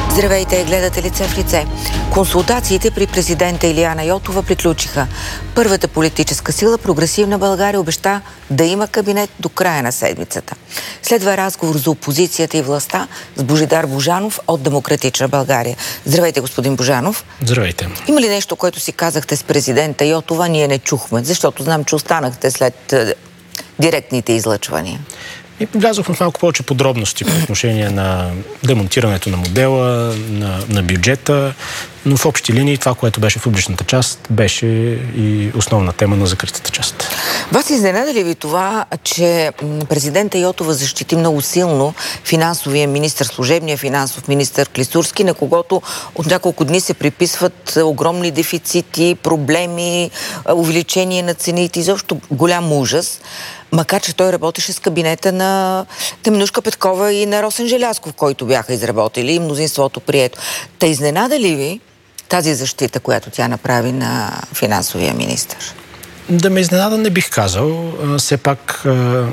Здравейте, гледате Лице в лице. Консултациите при президента Илияна Йотова приключиха. Първата политическа сила, Прогресивна България, обеща да има кабинет до края на седмицата. Следва разговор за опозицията и властта с Божидар Божанов от Демократична България. Здравейте, господин Божанов. Здравейте. Има ли нещо, което си казахте с президента Йотова, ние не чухме? Защото знам, че останахте след директните излъчвания. И влязохме в малко повече подробности по отношение на демонтирането на модела, на бюджета, но в общи линии това, което беше в публичната част, беше и основна тема на закритата част. Вас изненада ли ви това, че президента Йотова защити много силно финансовия министър, служебния финансов министър Клисурски, на когото от няколко дни се приписват огромни дефицити, проблеми, увеличение на цените, изобщо голям ужас, макар че той работеше с кабинета на Теменужка Петкова и на Росен Желязков, който бяха изработили и мнозинството прието. Та изненада ли ви тази защита, която тя направи на финансовия министър? Да ме изненада не бих казал. Все пак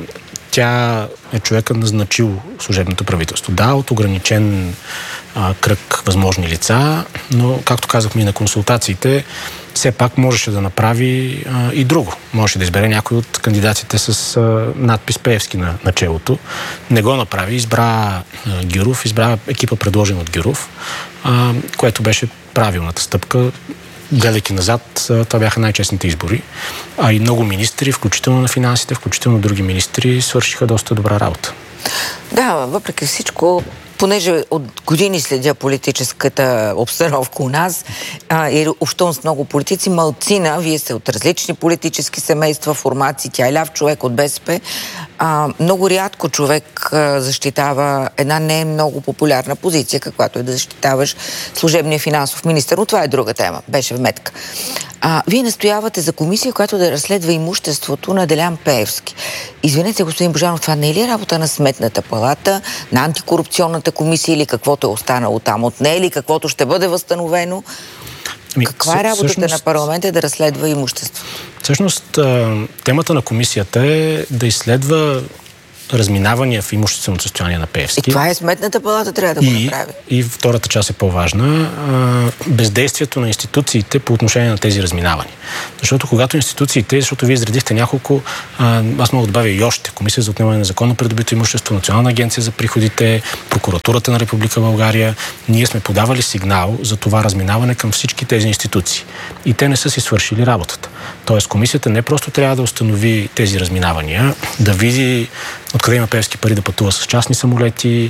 тя е човека назначил служебното правителство. Да, от ограничен кръг възможни лица, но, както казахме и на консултациите, все пак можеше да направи и друго. Можеше да избере някой от кандидатите с надпис Пеевски на челото. Не го направи. Избра Гюров, избра екипа, предложен от Гюров, което беше правилната стъпка. Гледайки назад, това бяха най-честните избори. А и много министри, включително на финансите, включително други министри, свършиха доста добра работа. Да, въпреки всичко, понеже от години следя политическата обстановка у нас и общувам с много политици, малцина, вие сте от различни политически семейства, формации, тя е ляв човек от БСП, много рядко човек защитава една не много популярна позиция, каквато е да защитаваш служебния финансов министър, но това е друга тема, беше вметка. Вие настоявате за комисия, която да разследва имуществото на Делян Пеевски. Извинете, господин Божанов, това не е ли работа на Сметната палата, на антикорупционната комисия или каквото е останало там от нея, или каквото ще бъде възстановено? Каква е работата на парламента да разследва имущество? Всъщност, темата на комисията е да изследва разминавания в имущественото състояние на Пеевски. И това е Сметната палата, трябва да го направи. И втората част е по-важна. Бездействието на институциите по отношение на тези разминавания. Защото когато институциите, защото вие изредихте няколко, аз мога да добавя и още. Комисия за отнемане на законно придобито имущество, Национална агенция за приходите, Прокуратурата на Република България. Ние сме подавали сигнал за това разминаване към всички тези институции. И те не са си свършили работата. Тоест, комисията не просто трябва да установи тези разминавания, да види откъде има Пеевски пари да пътува с частни самолети,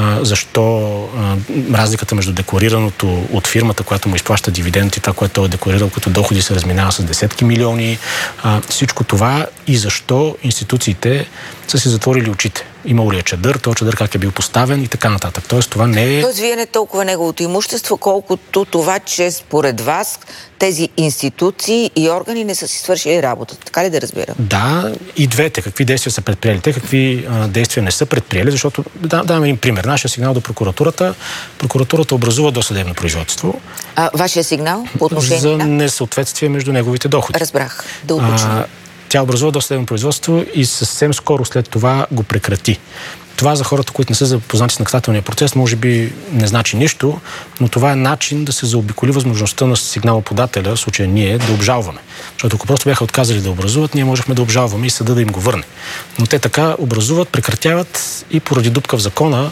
защо разликата между декларираното от фирмата, която му изплаща дивиденти, това, което той е декларирал като доходи, се разминава с десетки милиони. Всичко това и защо институциите са си затворили очите. Имало ли е чадър, този чадър как е бил поставен и така нататък. Тоест, това не е... Тоест, вие не толкова неговото имущество, колкото това, че според вас тези институции и органи не са си свършили работата. Така ли да разбирам? Да, и двете. Какви действия са предприели те, какви действия не са предприели, защото давам един пример. Нашия сигнал до прокуратурата. Прокуратурата образува досъдебно производство. Вашия сигнал по отношение за несъответствие между неговите доходи. Разбрах. Да уточня. Тя образува досъдебно производство и съвсем скоро след това го прекрати. Това за хората, които не са запознати с наказателния процес, може би не значи нищо, но това е начин да се заобиколи възможността на сигналоподателя, в случая ние, да обжалваме. Защото ако просто бяха отказали да образуват, ние можехме да обжалваме и съда да им го върне. Но те така образуват, прекратяват и поради дупка в закона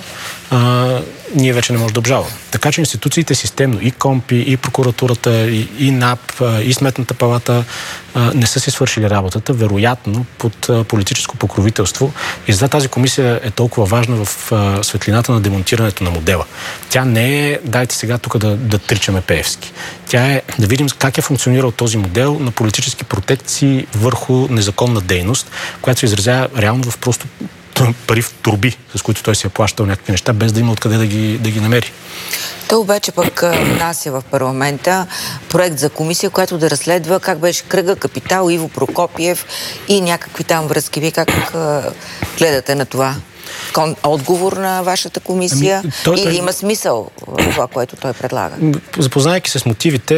ние вече не можем да обжалваме. Така че институциите системно, и КОМПИ, и прокуратурата, и НАП, и Сметната палата не са си свършили работата, вероятно под политическо покровителство. И за тази комисия е толкова важна в светлината на демонтирането на модела. Тя не е, дайте сега тук да тричаме Пеевски. Тя е да видим как е функционирал този модел на политически протекции върху незаконна дейност, която се изразява реално в просто пари в турби, с които той си е плащал някакви неща, без да има откъде да ги намери. Той обаче пък внася в парламента проект за комисия, която да разследва как беше кръга, Капитал, Иво Прокопиев и някакви там връзки. Вие как гледате на това? Отговор на вашата комисия или има смисъл в това, което той предлага? Запознайки се с мотивите,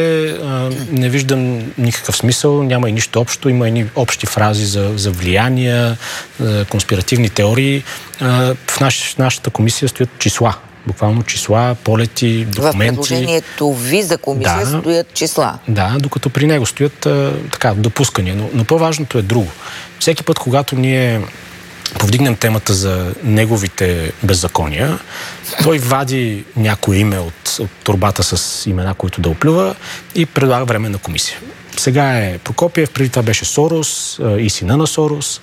не виждам никакъв смисъл, няма и нищо общо, има и общи фрази за влияния, конспиративни теории. В нашата комисия стоят числа. Буквално числа, полети, документи. В предложението ви за комисия стоят числа. Да, докато при него стоят допускания. Но по-важното е друго. Всеки път, когато ние повдигнем темата за неговите беззакония, той вади някое име от турбата с имена, които да оплюва и предлага временна комисия. Сега е Прокопиев, преди това беше Сорос и сина на Сорос.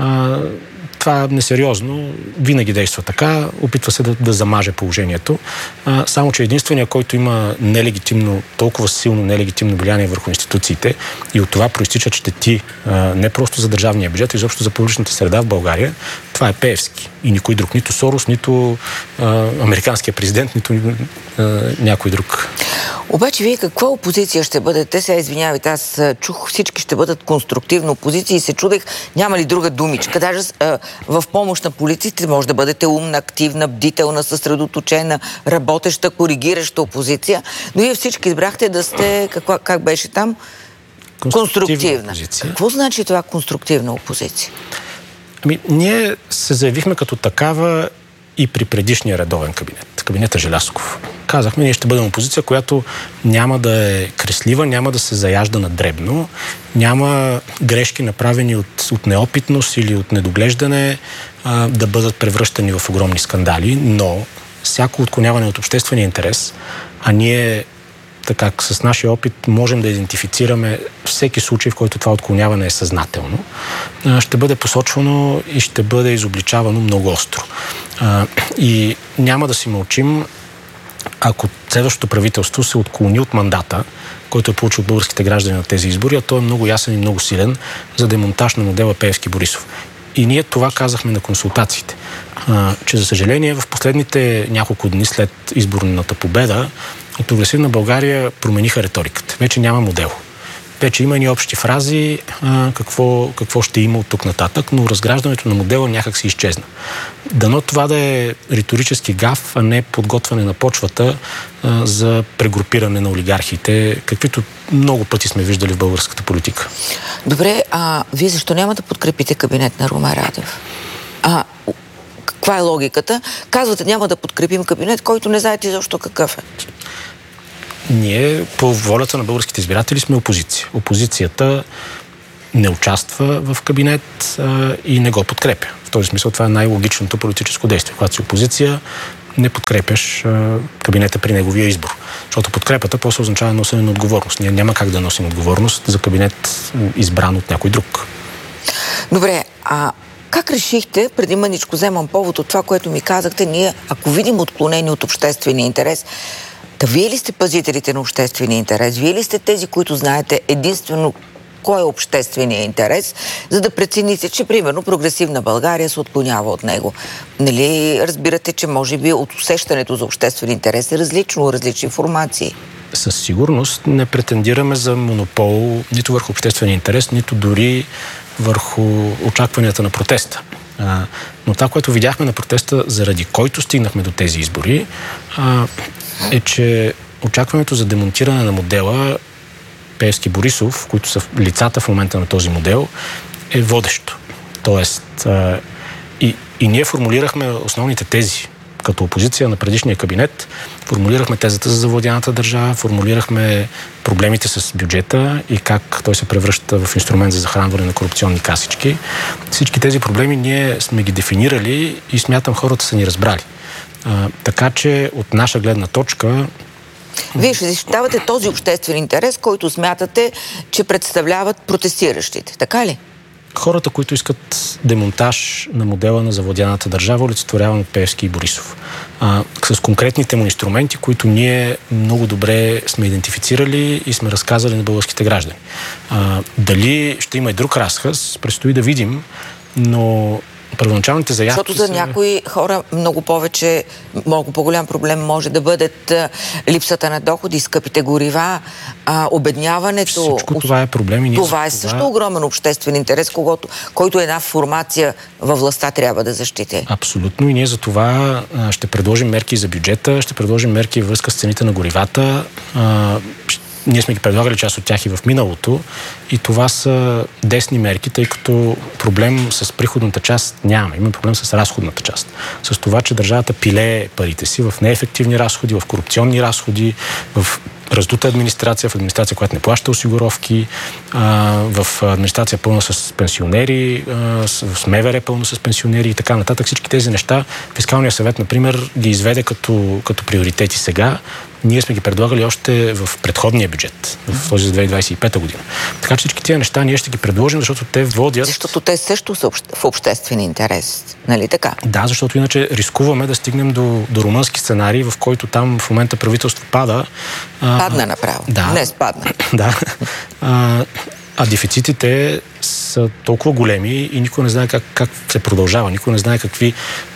Това е несериозно, винаги действа така, опитва се да замаже положението. Само че единственият, който има нелегитимно, толкова силно нелегитимно влияние върху институциите и от това проистичат щети не просто за държавния бюджет, а изобщо за публичната среда в България, това е Пеевски. И никой друг. Нито Сорос, нито американския президент, нито някой друг. Обаче вие каква опозиция ще бъдете? Сега извинявайте, аз чух всички ще бъдат конструктивна опозиция и се чудех, няма ли друга думичка. Даже в помощ на политиците може да бъдете умна, активна, бдителна, съсредоточена, работеща, коригираща опозиция. Но вие всички избрахте да сте, как беше там? Конструктивна. Какво значи това конструктивна опозиция? Ние се заявихме като такава и при предишния редовен кабинет. Кабинета Желязков. Казахме, ние ще бъдем опозиция, която няма да е креслива, няма да се заяжда на дребно, няма грешки направени от неопитност или от недоглеждане да бъдат превръщани в огромни скандали, но всяко отклоняване от обществения интерес, а ние така с нашия опит можем да идентифицираме всеки случай, в който това отклоняване е съзнателно, ще бъде посочвано и ще бъде изобличавано много остро. И няма да си мълчим, ако следващото правителство се отклони от мандата, който е получил българските граждани на тези избори, а той е много ясен и много силен за демонтаж на модела Пеевски-Борисов. И ние това казахме на консултациите, че за съжаление в последните няколко дни след изборната победа от Прогресивна България промениха риториката. Вече няма модел. Вече има и общи фрази какво ще има от тук нататък, но разграждането на модела някак си изчезна. Дано това да е риторически гаф, а не подготвяне на почвата за прегрупиране на олигархите, каквито много пъти сме виждали в българската политика. Добре, вие защо няма да подкрепите кабинет на Румен Радев? Каква е логиката? Казвате, няма да подкрепим кабинет, който не знаете защо какъв е. Ние по волята на българските избиратели сме опозиция. Опозицията не участва в кабинет и не го подкрепя. В този смисъл това е най-логичното политическо действие. Когато си опозиция, не подкрепяш кабинета при неговия избор. Защото подкрепата после означава носене на отговорност. Ние няма как да носим отговорност за кабинет избран от някой друг. Добре, как решихте, преди мъничко вземам повод от това, което ми казахте, ние, ако видим отклонение от обществения интерес, вие ли сте пазителите на обществения интерес? Вие ли сте тези, които знаете единствено кой е обществения интерес, за да прецените, че, примерно, Прогресивна България се отклонява от него? Нали разбирате, че може би от усещането за обществен интерес е различно, различни формации? Със сигурност не претендираме за монопол нито върху обществения интерес, нито дори върху очакванията на протеста. Но това, което видяхме на протеста, заради който стигнахме до тези избори, е, че очакването за демонтиране на модела Пеевски-Борисов, които са лицата в момента на този модел, е водещо. Тоест, и ние формулирахме основните тези. Като опозиция на предишния кабинет, формулирахме тезата за завладяната държава, формулирахме проблемите с бюджета и как той се превръща в инструмент за захранване на корупционни касички. Всички тези проблеми ние сме ги дефинирали и смятам хората са ни разбрали. Така че от наша гледна точка... Вие ще защитавате този обществен интерес, който смятате, че представляват протестиращите. Така ли? Хората, които искат демонтаж на модела на завладяната държава, олицетворяван от Пеевски и Борисов. С конкретните му инструменти, които ние много добре сме идентифицирали и сме разказали на българските граждани. Дали ще има и друг разказ, предстои да видим, но първоначалните заявки... Защото за някои хора много по-голям проблем може да бъдат липсата на доходи, скъпите горива, обедняването. Всичко това е проблем. И това е също огромен обществен интерес, който една формация във властта трябва да защити. Абсолютно. И ние за това ще предложим мерки за бюджета, ще предложим мерки във връзка с цените на горивата, Ние сме ги предлагали част от тях и в миналото и това са десни мерки, тъй като проблем с приходната част няма. Има проблем с разходната част. С това, че държавата пилее парите си в неефективни разходи, в корупционни разходи, в раздута администрация, в администрация, която не плаща осигуровки, в администрация пълна с пенсионери, в МВР пълна с пенсионери и така нататък. Всички тези неща Фискалният съвет, например, ги изведе като приоритети сега. Ние сме ги предлагали още в предходния бюджет, в този за 2025 година. Така че всички тези неща ние ще ги предложим, защото те водят... Защото те също са в обществен интерес, нали така? Да, защото иначе рискуваме да стигнем до румънски сценарий, в който там в момента правителство пада. Падна направо. Да. Не спадна. Да. А дефицитите са толкова големи и никой не знае как се продължава. Никой не знае какви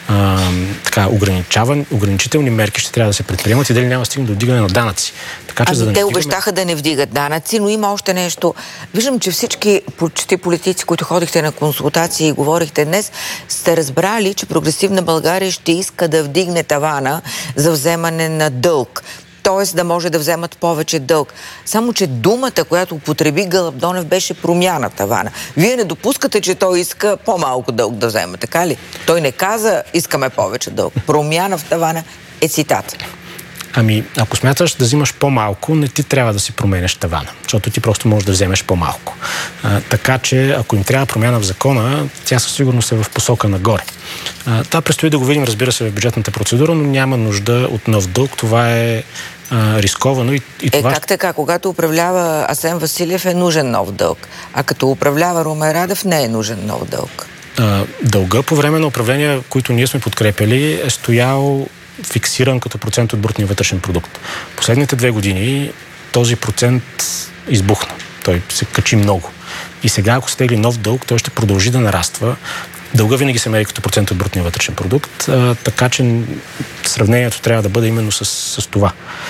ограничителни мерки ще трябва да се предприемат и дали няма да стигне до вдигане на данъци. Така, че, те обещаха да не вдигат данъци, но има още нещо. Виждам, че всички почти политици, които ходихте на консултации и говорихте днес, сте разбрали, че Прогресивна България ще иска да вдигне тавана за вземане на дълг. Т.е. да може да вземат повече дълг. Само, че думата, която употреби Гълъб Донев, беше промяна тавана. Вие не допускате, че той иска по-малко дълг да вземе, така ли? Той не каза, искаме повече дълг. Промяна в тавана е цитат. Ако смяташ да взимаш по-малко, не ти трябва да си променеш тавана, защото ти просто можеш да вземеш по-малко. Така че, ако им трябва промяна в закона, тя със сигурност е в посока нагоре. Това предстои да го видим, разбира се, в бюджетната процедура, но няма нужда от нов дълг. Това е рисковано и това... Как така? Когато управлява Асен Василев, е нужен нов дълг, а като управлява Румен Радев, не е нужен нов дълг. Дълга по време на управление, които ние сме подкрепили, е стоял фиксиран като процент от брутния вътрешен продукт. Последните 2 години този процент избухна. Той се качи много. И сега, ако се тегли нов дълг, той ще продължи да нараства. Дълга винаги се мери като процент от брутния вътрешен продукт, така че сравнението трябва да бъде именно с това.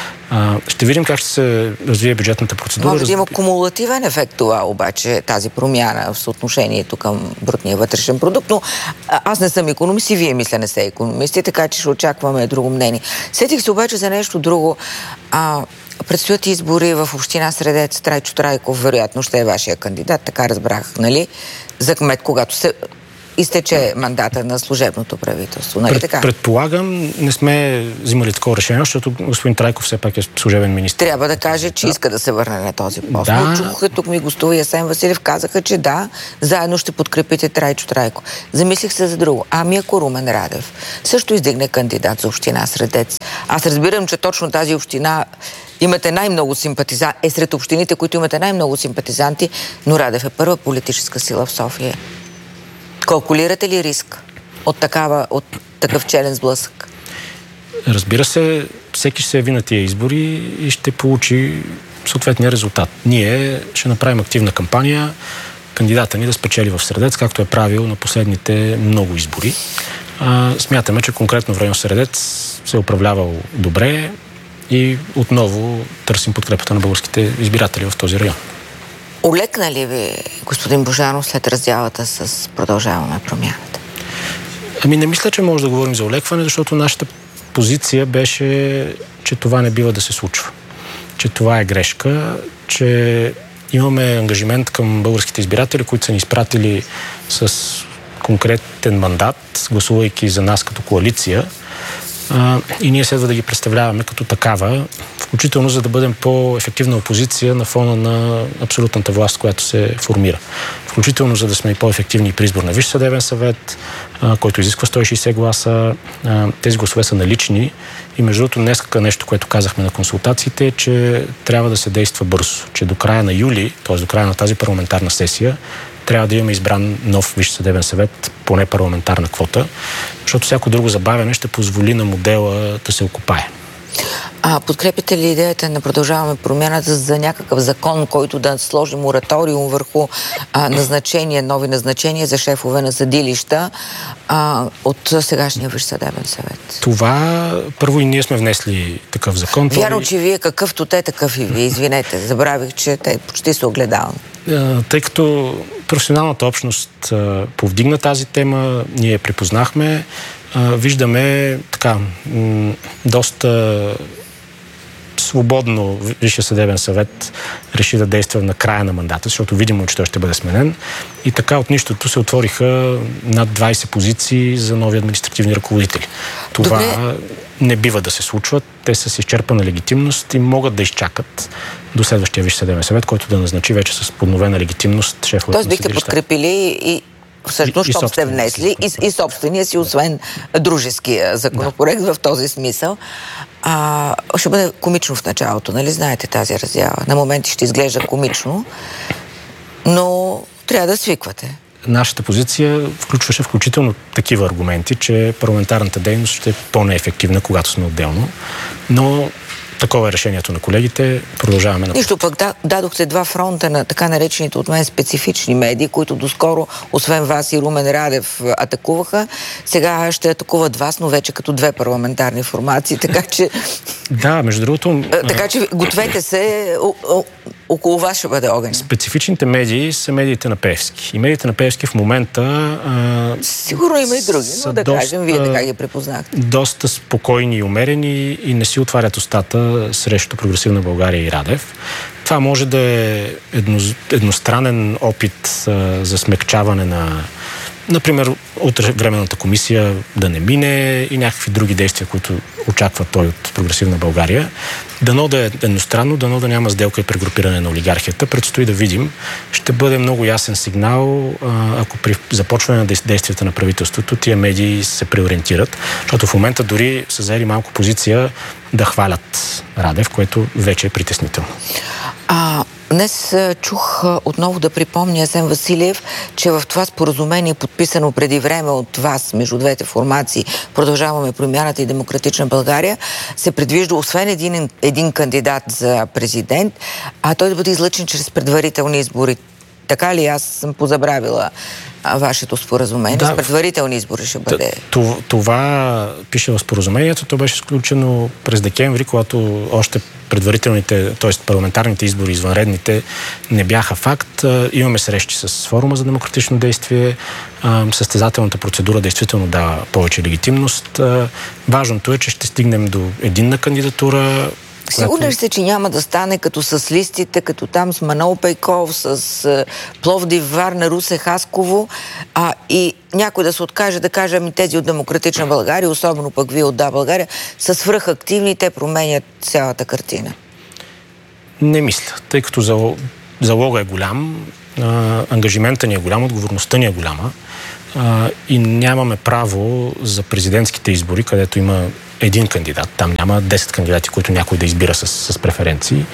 Ще видим как ще се развие бюджетната процедура. Може да има кумулативен ефект това, обаче, тази промяна в съотношението към брутния вътрешен продукт, но аз не съм икономист и вие, мисля, не сте икономисти, така че ще очакваме друго мнение. Сетих се обаче за нещо друго. Предстоят избори в община Средец. Трайчо Трайков вероятно ще е вашия кандидат, така разбрах, нали? За кмет, когато се изтече мандата на служебното правителство, нали така? Предполагам, не сме взимали такова решение, защото господин Трайков все пак е служебен министър. Трябва да каже, че иска да се върне на този пост. Да. Чуха, тук ми гостува и Асен Василев, казаха, че да, заедно ще подкрепите Трайчо Трайков. Замислих се за друго. Ако Румен Радев също издигне кандидат за община Средец. Аз разбирам, че точно тази община имате най-много симпатизанти, сред общините, които имате най-много симпатизанти, но Радев е първа политическа сила в София. Калкулирате ли риск от такъв челен сблъсък? Разбира се, всеки ще се яви на тия избори и ще получи съответния резултат. Ние ще направим активна кампания, кандидата ни да спечели в Средец, както е правил на последните много избори. Смятаме, че конкретно в район Средец се е управлявал добре и отново търсим подкрепата на българските избиратели в този район. Олекна ли ви, господин Божанов, след раздялата с Продължаваме промяната? Не мисля, че може да говорим за олекване, защото нашата позиция беше, че това не бива да се случва. Че това е грешка, че имаме ангажимент към българските избиратели, които са ни изпратили с конкретен мандат, гласувайки за нас като коалиция. И ние следва да ги представляваме като такава, включително за да бъдем по-ефективна опозиция на фона на абсолютната власт, която се формира. Включително за да сме и по-ефективни при избор на Висш съдебен съвет, който изисква 160 гласа. Тези гласове са налични и между другото днеска нещо, което казахме на консултациите, е, че трябва да се действа бързо, че до края на юли, т.е. до края на тази парламентарна сесия, трябва да имаме избран нов Висш съдебен съвет, поне парламентарна квота, защото всяко друго забавяне ще позволи на модела да се окопае. Подкрепите ли идеята на Продължаваме промяната за някакъв закон, който да сложи мораториум върху нови назначения за шефове на съдилища от сегашния Висш съдебен съвет? Това първо и ние сме внесли такъв закон. Вярно, че вие какъвто те, такъв и вие. Извинете, забравих, че те почти са огледални. Тъй като професионалната общност повдигна тази тема, ние я припознахме, виждаме доста свободно Висшия съдебен съвет реши да действа на края на мандата, защото видимо, че той ще бъде сменен. И така от нищото се отвориха над 20 позиции за нови административни ръководители. Това не бива да се случва. Те са с изчерпана легитимност и могат да изчакат до следващия Висш съдебен съвет, който да назначи вече с подновена легитимност шефовете на съдилищата. Тоест бихте подкрепили и всъщност, щом сте внесли и собствения си, освен дружеския законопроект в този смисъл. Ще бъде комично в началото, нали знаете тази раздяла? На моменти ще изглежда комично, но трябва да свиквате. Нашата позиция включваше включително такива аргументи, че парламентарната дейност ще е по-неефективна, когато сме отделно, но такова е решението на колегите. Продължаваме. Нищо пък дадохте два фронта на така наречените от мен специфични медии, които доскоро, освен вас и Румен Радев, атакуваха. Сега ще атакуват вас, но вече като две парламентарни формации, така че... Да, между другото... Така че гответе се, около вас ще бъде огън. Специфичните медии са медиите на Пеевски. И медиите на Пеевски в момента... Сигурно има и други, но да кажем, вие така ги препознахте. Доста спокойни и умерени и не си отварят устата срещу Прогресивна България и Радев. Това може да е едностранен опит за смекчаване на, например, от Временната комисия да не мине и някакви други действия, които очаква той от Прогресивна България. Дано да е едностранно, дано да няма сделка и прегрупиране на олигархията. Предстои да видим. Ще бъде много ясен сигнал, ако при започване на действията на правителството тия медии се преориентират, защото в момента дори са взели малко позиция да хвалят Радев, което вече е притеснително. Днес чух отново да припомня Асен Василев, че в това споразумение, подписано преди време от вас, между двете формации, Продължаваме промяната и Демократична България, се предвижда освен един кандидат за президент, той да бъде излъчен чрез предварителни избори. Така ли? Аз съм позабравила вашето споразумение. С предварителни избори ще бъде. Това пише в споразумението. То беше сключено през декември, когато още предварителните, т.е. парламентарните избори, извънредните, не бяха факт. Имаме срещи с форума за демократично действие. Състезателната процедура действително дава повече легитимност. Важното е, че ще стигнем до единна кандидатура. Сигурно ли сте, че няма да стане като с листите, като там с Манол Пейков, с Пловдив, Варна, Русе, Хасково, и някой да се откаже да каже, тези от Демократична България, особено пък вие от Да, България, са свръхактивни и те променят цялата картина? Не мисля, тъй като залога е голям, ангажимента ни е голям, отговорността ни е голяма и нямаме право за президентските избори, където има един кандидат. Там няма 10 кандидати, които някой да избира с преференции.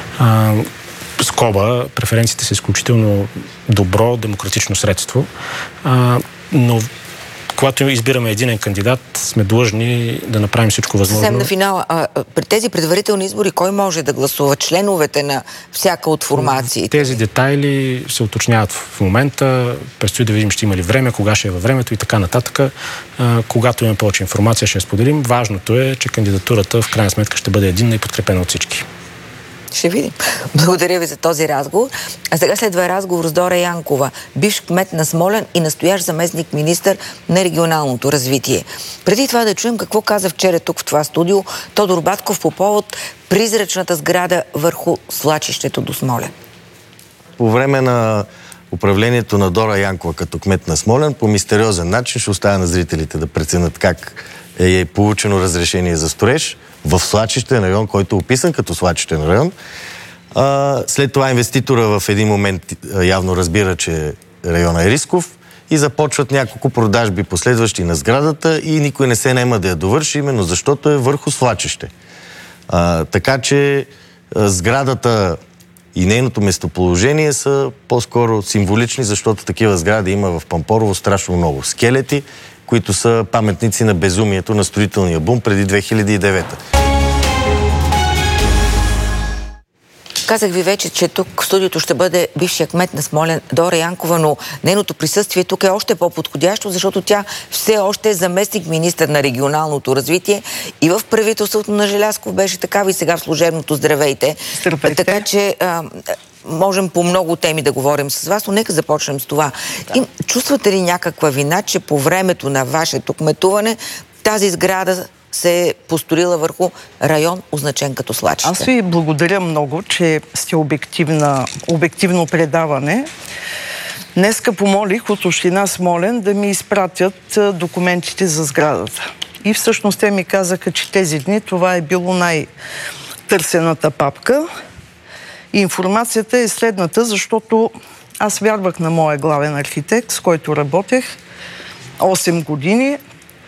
Скоба, преференциите са изключително добро демократично средство, но когато избираме единен кандидат, сме длъжни да направим всичко възможно. Съвсем на финала, при тези предварителни избори кой може да гласува? Членовете на всяка от формациите? Тези детайли се уточняват в момента. Предстои да видим, ще има ли време, кога ще е във времето и така нататък. Когато имаме повече информация, ще я споделим. Важното е, че кандидатурата в крайна сметка ще бъде единна и подкрепена от всички. Ще видим. Благодаря ви за този разговор. А сега следва разговор с Дора Янкова, бивш кмет на Смолян и настоящ заместник министър на регионалното развитие. Преди това да чуем какво каза вчера тук в това студио Тодор Батков по повод призрачната сграда върху свлачището до Смолян. По време на управлението на Дора Янкова като кмет на Смолян, по мистериозен начин ще оставя на зрителите да преценят как е получено разрешение за строеж в свлачищен район, който е описан като свлачищен район. След това инвеститора в един момент явно разбира, че района е рисков и започват няколко продажби последващи на сградата и никой не се наема да я довърши, именно защото е върху свлачище. Така че сградата и нейното местоположение са по-скоро символични, защото такива сгради има в Пампорово страшно много. Скелети, които са паметници на безумието на строителния бум преди 2009. Казах ви вече, че тук в студиото ще бъде бившия кмет на Смолян Дора Янкова, но нейното присъствие тук е още по-подходящо, защото тя все още е заместник министър на регионалното развитие и в правителството на Желязков беше такава и сега в служебното. Здравейте. Здравейте. Така че можем по много теми да говорим с вас, но нека започнем с това. Да. Чувствате ли някаква вина, че по времето на вашето кметуване тази сграда се построила върху район, означен като свлачище. Аз ви благодаря много, че сте обективно предаване. Днеска помолих от община Смолян да ми изпратят документите за сградата. И всъщност те ми казаха, че тези дни това е било най-търсената папка. И информацията е следната, защото аз вярвах на моя главен архитект, с който работех 8 години.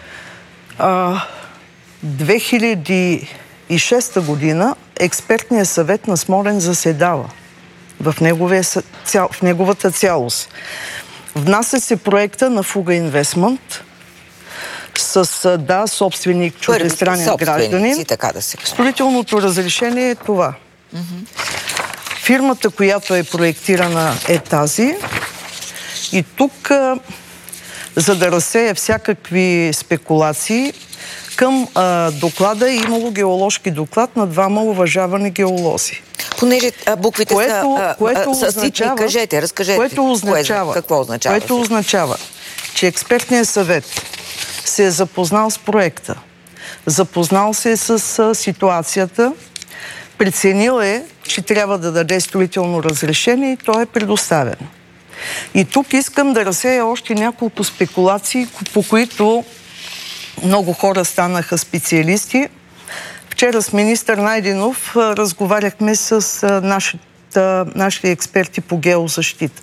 2006 година експертният съвет на Смолян заседава в неговата цялост. Внася се проекта на Фуга Инвестмент с собственик чуждестранен гражданин. Така да се каже. Строителното разрешение е това. Фирмата, която е проектирана, е тази. И тук, за да разсея всякакви спекулации, към доклада е имало геоложки доклад на двама уважавани геолози. Понеже буквите са ситни, кажете, разкажете. Какво означава? Което означава, че експертният съвет се е запознал с проекта, запознал се с ситуацията, преценил е, че трябва да даде строително разрешение и то е предоставено. И тук искам да разсея още няколко спекулации, по които много хора станаха специалисти. Вчера с министър Найденов разговаряхме с нашите експерти по геозащита.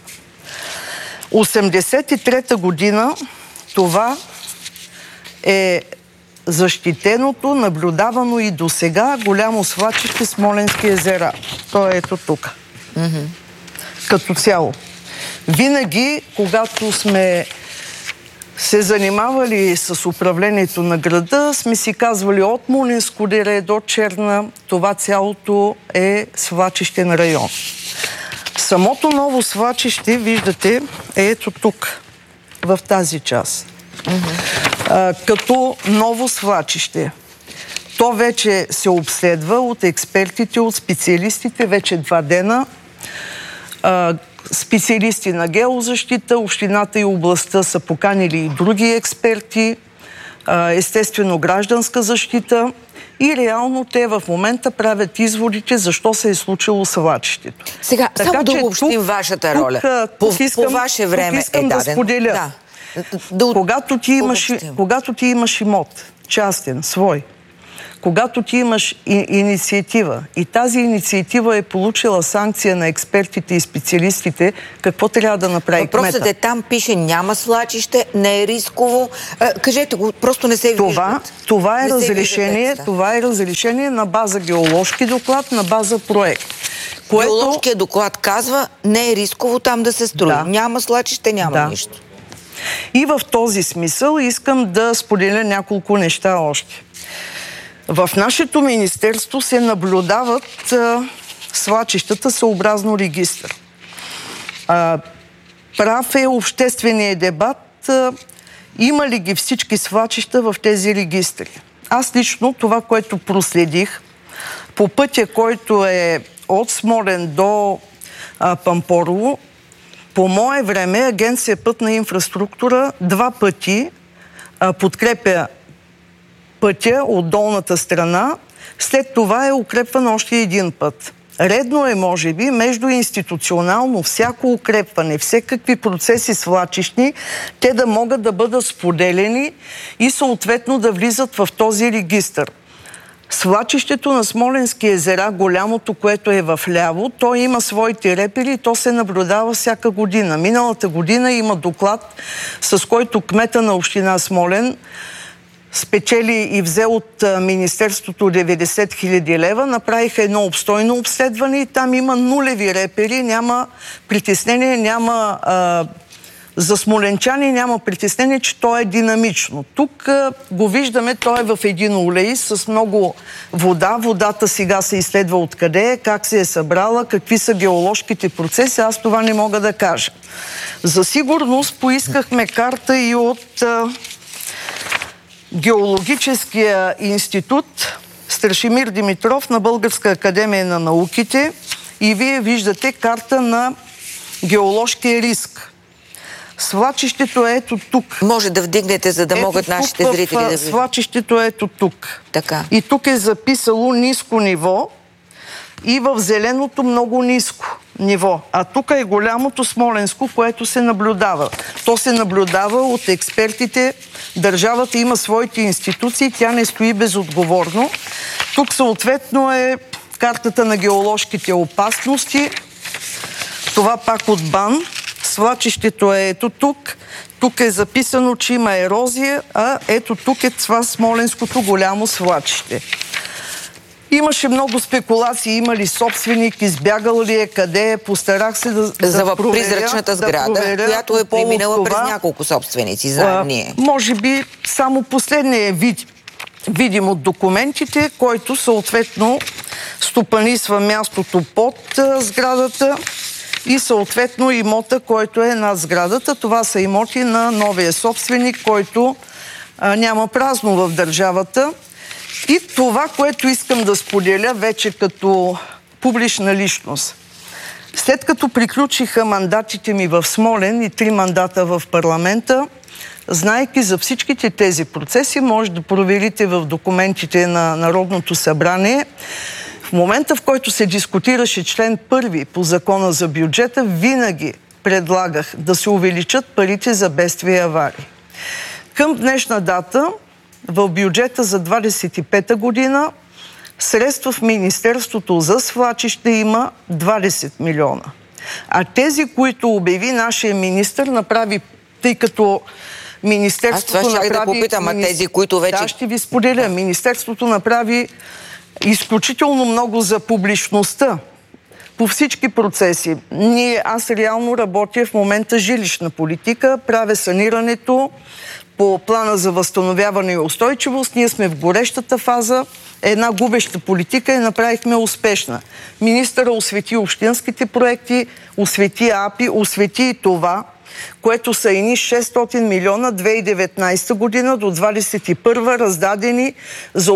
1983 година това е защитеното, наблюдавано и до сега голямо свлачище Смолянски езера. То е ето тук. Като цяло. Винаги, когато сме се занимавали с управлението на града, сме си казвали от Мулинско дере до Черна, това цялото е свлачищен район. Самото ново свлачище, виждате, е ето тук, в тази част. Като ново свлачище. То вече се обследва от експертите, от специалистите, вече 2 дена. Специалисти на геозащита, общината и областта са поканили и други експерти, естествено гражданска защита и реално те в момента правят изводите защо се е случило свлачището. Сега, така, само да обобщим вашата роля. По ваше време искам да споделя. Когато ти имаш имот, частен, свой, когато ти имаш инициатива и тази инициатива е получила санкция на експертите и специалистите, какво трябва да направи кмета? Въпросът е, там пише няма свлачище, не е рисково. Кажете го, просто не се виждат. Това е разрешение на база геоложки доклад, на база проект. Геоложкият доклад казва, не е рисково там да се строи. Да. Няма свлачище, няма нищо. И в този смисъл искам да споделя няколко неща още. В нашето министерство се наблюдават свлачищата съобразно регистър. Прав е общественият дебат, има ли ги всички свлачища в тези регистри. Аз лично това, което проследих, по пътя, който е от Смолян до Пампорово, по мое време Агенция Пътна инфраструктура 2 пъти подкрепя пътя от долната страна, след това е укрепван още 1 път. Редно е, може би, междуинституционално всяко укрепване, всякакви процеси свлачищни, те да могат да бъдат споделени и съответно да влизат в този регистър. Свлачището на Смолянски езера, голямото, което е в ляво, то има своите репери и то се наблюдава всяка година. Миналата година има доклад, с който кмета на община Смолян спечели и взе от Министерството 90 000 лева, направиха едно обстойно обследване и там има нулеви репери, няма притеснение, няма за смоленчани няма притеснение, че то е динамично. Тук го виждаме, то е в един улей с много вода. Водата сега се изследва откъде е, как се е събрала, какви са геоложките процеси. Аз това не мога да кажа. За сигурност поискахме карта и от Геологическия институт Страшимир Димитров на Българска академия на науките и вие виждате карта на геоложкия риск. Свлачището е ето тук. Може да вдигнете, за да могат нашите зрители да видят. Свлачището е ето тук. Така. И тук е записало ниско ниво и в зеленото много ниско ниво. А тук е голямото Смолянско, което се наблюдава. То се наблюдава от експертите. Държавата има своите институции, тя не стои безотговорно. Тук съответно е картата на геоложките опасности. Това пак от БАН. Свлачището е ето тук. Тук е записано, че има ерозия, а ето тук е това Смоленското голямо свлачище. Имаше много спекулации, има ли собственик, избягал ли е, къде е, постарах се да проверя. Призрачната сграда, която е преминала през няколко собственици, знаем ние. Може би само последния видим от документите, който съответно стопанисва мястото под сградата и съответно имота, който е над сградата. Това са имоти на новия собственик, който няма празно в държавата. И това, което искам да споделя вече като публична личност. След като приключиха мандатите ми в Смолян и 3 мандата в парламента, знаейки за всичките тези процеси, може да проверите в документите на Народното събрание. В момента, в който се дискутираше член 1 по закона за бюджета, винаги предлагах да се увеличат парите за бедствия и аварии. Към днешна дата в бюджета за 25-та година средства в Министерството за свлачище има 20 милиона. А тези, които обяви нашия министър, направи, тъй като Министерството направи... Аз това ще да попитам, а тези, които вече... Да, ще ви споделя. Министерството направи изключително много за публичността по всички процеси. Аз реално работя в момента жилищна политика, правя санирането по плана за възстановяване и устойчивост. Ние сме в горещата фаза. Една губеща политика и направихме успешна. Министъра освети общинските проекти, освети АПИ, освети и това, което са едни 600 милиона 2019 година до 2021 раздадени за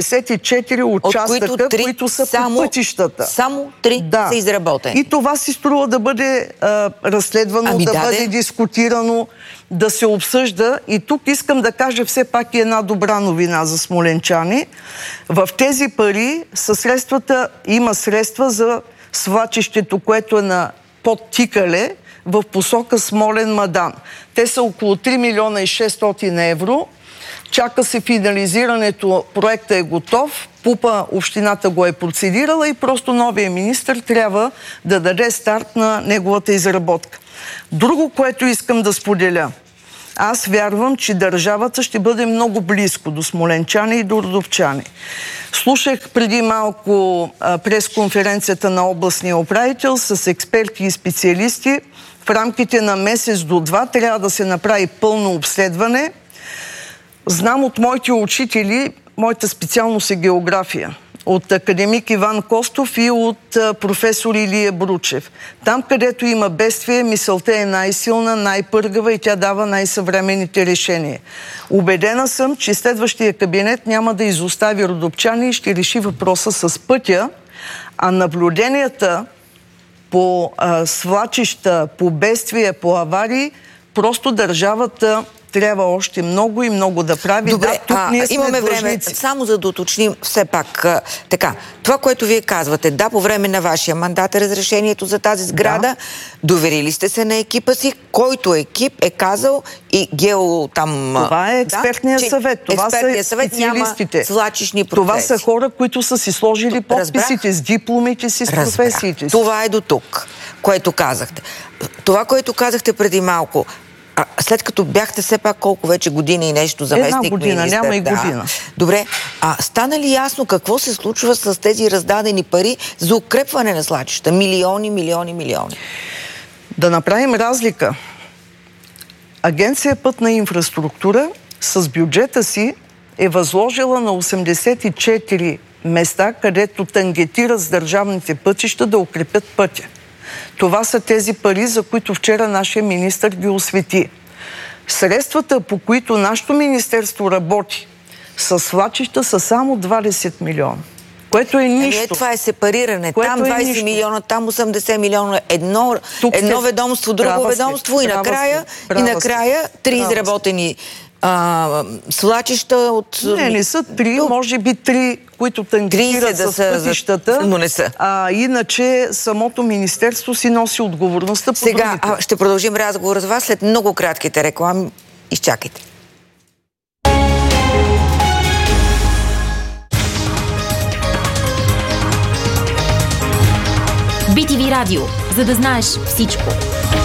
84 участъка, които са по пътищата. Само 3 са изработени. И това си струва да бъде разследвано, бъде дискутирано, да се обсъжда. И тук искам да кажа все пак и една добра новина за смолянчани. В тези пари има средства за свлачището, което е на под Тикале, в посока Смолян-Мадан. Те са около 3 милиона и 600 евро. Чака се финализирането, проектът е готов, ПУПа общината го е процедирала и просто новия министър трябва да даде старт на неговата изработка. Друго, което искам да споделя. Аз вярвам, че държавата ще бъде много близко до смолянчани и до родопчани. Слушах преди малко пресконференцията на областния управител с експерти и специалисти. В рамките на месец до 2 трябва да се направи пълно обследване. Знам от моите учители, моята специалност е география, от академик Иван Костов и от професор Илия Бручев. Там, където има бедствие, мисълта е най-силна, най-пъргава и тя дава най-съвременните решения. Убедена съм, че следващия кабинет няма да изостави родопчани и ще реши въпроса с пътя, а наблюденията по свлачища, по бедствия, по аварии, просто държавата трябва още много и много да прави. Добре, тук ние сме имаме длъжници. време, само за да уточним все пак. Така, това, което вие казвате, по време на вашия мандат е разрешението за тази сграда. Да. Доверили сте се на екипа си, който екип е казал и Това е експертният съвет. Това са специалистите. Свлачищни процеси. Това са хора, които са си сложили подписите с дипломите си, с професиите си. Това е до тук, което казахте. Това, което казахте преди малко, след като бяхте все пак колко вече години и нещо заместник министър. Една година, няма и година. Добре, стана ли ясно какво се случва с тези раздадени пари за укрепване на свлачища? Милиони. Да направим разлика. Агенция Пътна инфраструктура с бюджета си е възложила на 84 места, където тангетират с държавните пътища да укрепят пътя. Това са тези пари, за които вчера нашия министър ги освети. Средствата, по които нашето министерство работи с свлачища, са само 20 милиона. Което е нищо. Това е сепариране. Което там 20 милиона, там 80 милиона. Едно ведомство, друго ведомство и накрая 3 изработени свлачища от... Не са 3, може би 3, които тангират с пътищата. Но не са. Иначе самото министерство си носи отговорността. Сега ще продължим разговора с вас след много кратките реклами. Изчакайте. BTV Радио, за да знаеш всичко.